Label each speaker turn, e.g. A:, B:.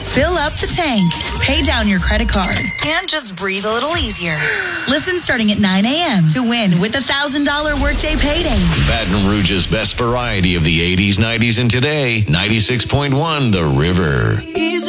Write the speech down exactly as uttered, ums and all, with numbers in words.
A: Fill up the tank, pay down your credit card, and just breathe a little easier. Listen starting at nine a.m. to win with a one thousand dollars workday payday.
B: Baton Rouge's best variety of the eighties, nineties, and today. ninety-six point one The River.